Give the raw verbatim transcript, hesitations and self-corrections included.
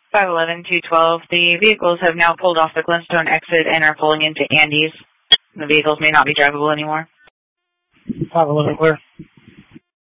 five eleven, two twelve. The vehicles have now pulled off the Glenstone exit and are pulling into Andes. The vehicles may not be drivable anymore. five eleven, clear.